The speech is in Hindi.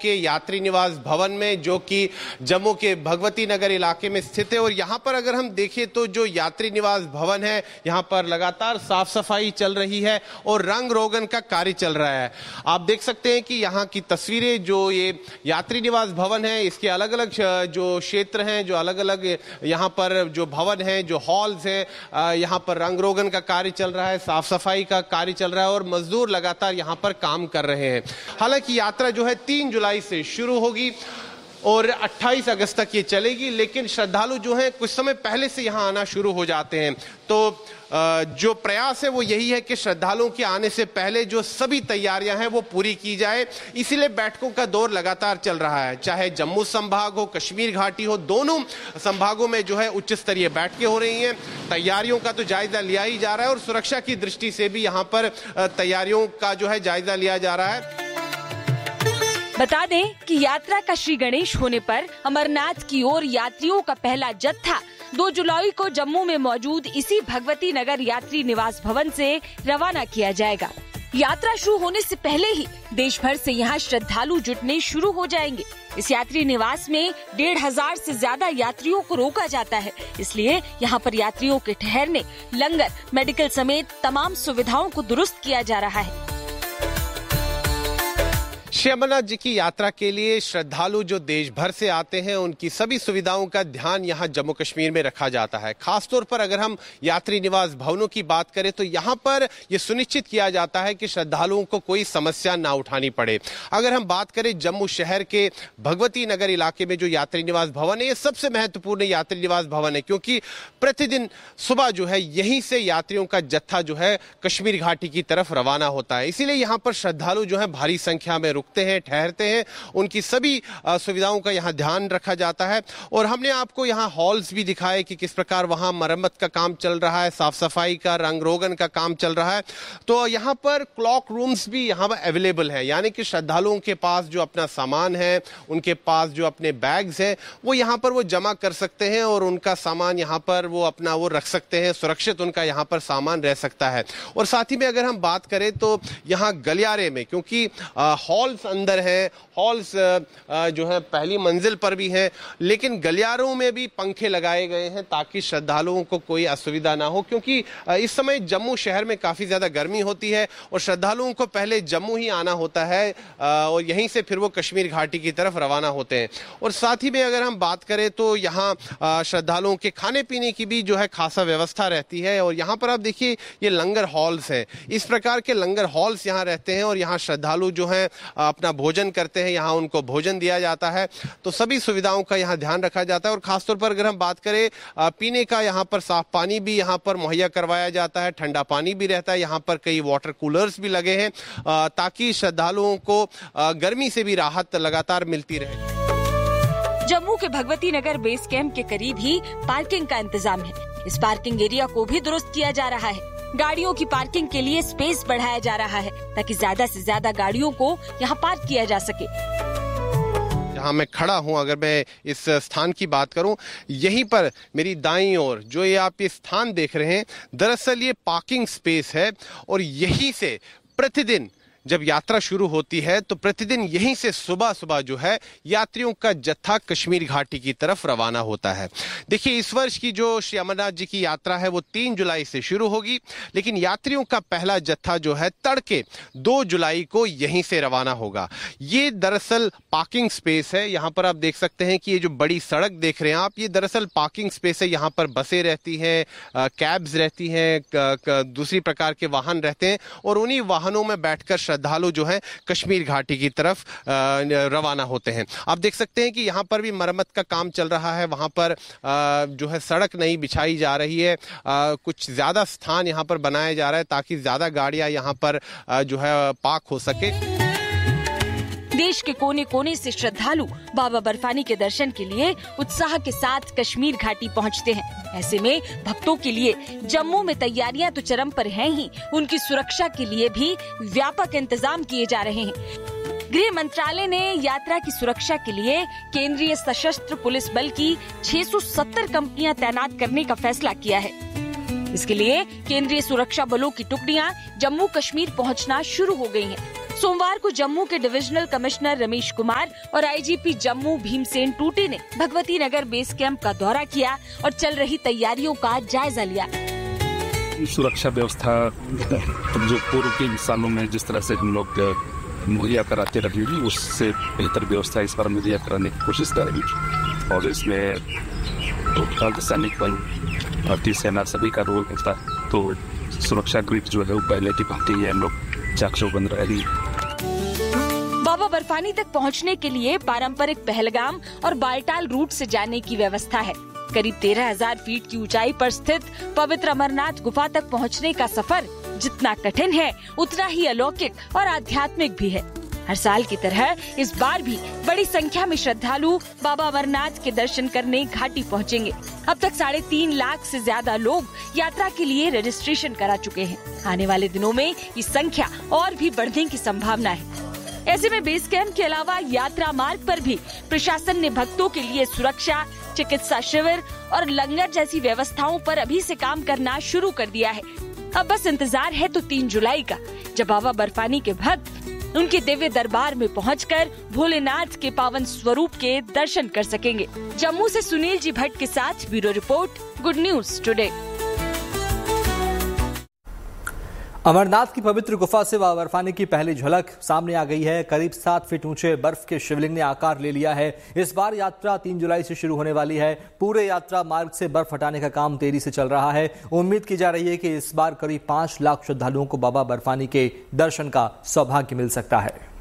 के यात्री निवास भवन में, जो कि जम्मू के भगवती नगर इलाके में स्थित है। और यहाँ पर अगर हम देखें तो जो यात्री निवास भवन है, यहाँ पर लगातार साफ सफाई चल रही है और रंग रोगन का कार्य चल रहा है। आप देख सकते हैं कि यहाँ की तस्वीरें, जो ये यात्री निवास भवन है, इसके अलग अलग जो क्षेत्र हैं, जो अलग अलग यहाँ पर जो भवन है, जो हॉल्स हैं, यहाँ पर रंग रोगन का कार्य चल रहा है, साफ सफाई का कार्य चल रहा है और मजदूर लगातार यहाँ पर काम कर रहे हैं। हालांकि यात्रा जो है 3 जुलाई से शुरू होगी और 28 अगस्त तक ये चलेगी, लेकिन श्रद्धालु जो हैं कुछ समय पहले से यहाँ आना शुरू हो जाते हैं। तो जो प्रयास है वो यही है कि श्रद्धालुओं के आने से पहले जो सभी तैयारियां हैं वो पूरी की जाए। इसीलिए बैठकों का दौर लगातार चल रहा है, चाहे जम्मू संभाग हो, कश्मीर घाटी हो, दोनों संभागों में जो है उच्च स्तरीय बैठकें हो रही हैं। तैयारियों का तो जायजा लिया ही जा रहा है और सुरक्षा की दृष्टि से भी यहाँ पर तैयारियों का जो है जायजा लिया जा रहा है। बता दें कि यात्रा का श्री गणेश होने पर अमरनाथ की ओर यात्रियों का पहला जत्था 2 जुलाई को जम्मू में मौजूद इसी भगवती नगर यात्री निवास भवन से रवाना किया जाएगा। यात्रा शुरू होने से पहले ही देश भर से यहाँ श्रद्धालु जुटने शुरू हो जाएंगे। इस यात्री निवास में 1,500 से ज्यादा यात्रियों को रोका जाता है, इसलिए यहाँ पर यात्रियों के ठहरने, लंगर, मेडिकल समेत तमाम सुविधाओं को दुरुस्त किया जा रहा है। श्री अमरनाथ जी की यात्रा के लिए श्रद्धालु जो देश भर से आते हैं, उनकी सभी सुविधाओं का ध्यान यहाँ जम्मू कश्मीर में रखा जाता है। खासतौर पर अगर हम यात्री निवास भवनों की बात करें तो यहाँ पर यह सुनिश्चित किया जाता है कि श्रद्धालुओं को कोई समस्या ना उठानी पड़े। अगर हम बात करें जम्मू शहर के भगवती नगर इलाके में जो यात्री निवास भवन है, ये सबसे महत्वपूर्ण यात्री निवास भवन है, क्योंकि प्रतिदिन सुबह जो है यहीं से यात्रियों का जत्था जो है कश्मीर घाटी की तरफ रवाना होता है। इसीलिए यहाँ पर श्रद्धालु जो है भारी संख्या में रुकते हैं, ठहरते हैं, उनकी सभी सुविधाओं का यहाँ ध्यान रखा जाता है। और हमने आपको यहाँ हॉल्स भी दिखाए कि किस प्रकार वहाँ मरम्मत का काम चल रहा है, साफ सफाई का, रंग रोगन का काम चल रहा है। तो यहाँ पर क्लॉक रूम्स भी यहाँ पर अवेलेबल है, यानी कि श्रद्धालुओं के पास जो अपना सामान है, उनके पास जो अपने बैग्स हैं, वो यहाँ पर वो जमा कर सकते हैं और उनका सामान यहाँ पर वो अपना वो रख सकते हैं, सुरक्षित उनका यहाँ पर सामान रह सकता है। और साथ ही में अगर हम बात करें तो यहाँ गलियारे में, क्योंकि हॉल्स अंदर है, हॉल्स जो है पहली मंजिल पर भी हैं, लेकिन गलियारों में भी पंखे लगाए गए हैं ताकि श्रद्धालुओं को कोई असुविधा ना हो, क्योंकि इस समय जम्मू शहर में काफ़ी ज़्यादा गर्मी होती है और श्रद्धालुओं को पहले जम्मू ही आना होता है और यहीं से फिर वो कश्मीर घाटी की तरफ रवाना होते हैं। और साथ ही में अगर हम बात करें तो यहाँ श्रद्धालुओं के खाने पीने की भी जो है खासा व्यवस्था रहती है। और यहाँ पर आप देखिए ये लंगर हॉल्स हैं, इस प्रकार के लंगर हॉल्स यहाँ रहते हैं और यहाँ श्रद्धालु जो हैं अपना भोजन करते हैं, यहाँ उनको भोजन दिया जाता है। तो सभी सुविधाओं का यहाँ ध्यान रखा जाता है। और खासतौर पर अगर हम बात करें पीने का, यहाँ पर साफ पानी भी यहाँ पर मुहैया करवाया जाता है, ठंडा पानी भी रहता है। यहाँ पर कई वाटर कूलर्स भी लगे हैं ताकि श्रद्धालुओं को गर्मी से भी राहत लगातार मिलती रहे। जम्मू के भगवती नगर बेस कैंप के करीब ही पार्किंग का इंतजाम है। इस पार्किंग एरिया को भी दुरुस्त किया जा रहा है। गाड़ियों की पार्किंग के लिए स्पेस बढ़ाया जा रहा है ताकि ज्यादा से ज्यादा गाड़ियों को यहाँ पार्क किया जा सके। जहाँ मैं खड़ा हूँ, अगर मैं इस स्थान की बात करूँ, यहीं पर मेरी दाईं ओर जो ये आप ये स्थान देख रहे हैं, दरअसल ये पार्किंग स्पेस है और यहीं से प्रतिदिन जब यात्रा शुरू होती है तो प्रतिदिन यहीं से सुबह सुबह जो है यात्रियों का जत्था कश्मीर घाटी की तरफ रवाना होता है। देखिए, इस वर्ष की जो श्री अमरनाथ जी की यात्रा है वो 3 जुलाई से शुरू होगी, लेकिन यात्रियों का पहला जत्था जो है तड़के 2 जुलाई को यहीं से रवाना होगा। ये दरअसल पार्किंग स्पेस है। यहाँ पर आप देख सकते हैं कि ये जो बड़ी सड़क देख रहे हैं आप, ये दरअसल पार्किंग स्पेस है। यहाँ पर बसें रहती हैं, कैब्स रहती हैं, दूसरी प्रकार के वाहन रहते हैं और उन्हीं वाहनों में बैठकर श्रद्धालु जो है कश्मीर घाटी की तरफ रवाना होते हैं। आप देख सकते हैं कि यहाँ पर भी मरम्मत का काम चल रहा है। वहाँ पर जो है सड़क नहीं बिछाई जा रही है, कुछ ज्यादा स्थान यहाँ पर बनाया जा रहा है ताकि ज्यादा गाड़ियां यहाँ पर जो है पार्क हो सके। देश के कोने कोने से श्रद्धालु बाबा बर्फानी के दर्शन के लिए उत्साह के साथ कश्मीर घाटी पहुंचते हैं। ऐसे में भक्तों के लिए जम्मू में तैयारियां तो चरम पर हैं ही, उनकी सुरक्षा के लिए भी व्यापक इंतजाम किए जा रहे हैं। गृह मंत्रालय ने यात्रा की सुरक्षा के लिए केंद्रीय सशस्त्र पुलिस बल की 670 कंपनियां तैनात करने का फैसला किया है। इसके लिए केंद्रीय सुरक्षा बलों की टुकड़ियां जम्मू कश्मीर पहुंचना शुरू हो गई हैं। सोमवार को जम्मू के डिविजनल कमिश्नर रमेश कुमार और आईजीपी जम्मू भीमसेन टूटी ने भगवती नगर बेस कैंप का दौरा किया और चल रही तैयारियों का जायजा लिया। सुरक्षा व्यवस्था जो पूर्व के सालों में जिस तरह से हम लोग मुहैया कराते रहे उससे बेहतर व्यवस्था इस बार मुहैया कराने की कोशिश करेंगे और इसमें सैनिक बल, भारतीय सेना सभी का रोल होता है। तो सुरक्षा ग्रिड जो है वो पहले की भांति है, हम लोग चाकचौबंद रहेगी। बाबा बर्फानी तक पहुंचने के लिए पारंपरिक पहलगाम और बालटाल रूट से जाने की व्यवस्था है। करीब 13,000 फीट की ऊंचाई पर स्थित पवित्र अमरनाथ गुफा तक पहुंचने का सफर जितना कठिन है उतना ही अलौकिक और आध्यात्मिक भी है। हर साल की तरह इस बार भी बड़ी संख्या में श्रद्धालु बाबा अमरनाथ के दर्शन करने घाटी पहुंचेंगे। अब तक 3.5 लाख से ज्यादा लोग यात्रा के लिए रजिस्ट्रेशन करा चुके हैं। आने वाले दिनों में ये संख्या और भी बढ़ने की संभावना है। ऐसे में बेस कैंप के अलावा यात्रा मार्ग पर भी प्रशासन ने भक्तों के लिए सुरक्षा, चिकित्सा शिविर और लंगर जैसी व्यवस्थाओं पर अभी से काम करना शुरू कर दिया है। अब बस इंतजार है तो 3 जुलाई का, जब बाबा बर्फानी के भक्त उनके दिव्य दरबार में पहुंचकर भोलेनाथ के पावन स्वरूप के दर्शन कर सकेंगे। जम्मू से सुनील जी भट्ट के साथ bureau report, good news today. Amarnath की पवित्र गुफा से बाबा बर्फानी की पहली झलक सामने आ गई है। करीब 7 फीट ऊंचे बर्फ के शिवलिंग ने आकार ले लिया है। इस बार यात्रा 3 जुलाई से शुरू होने वाली है। पूरे यात्रा मार्ग से बर्फ हटाने का काम तेजी से चल रहा है। उम्मीद की जा रही है कि इस बार करीब 5 लाख श्रद्धालुओं को बाबा बर्फानी के दर्शन का सौभाग्य मिल सकता है।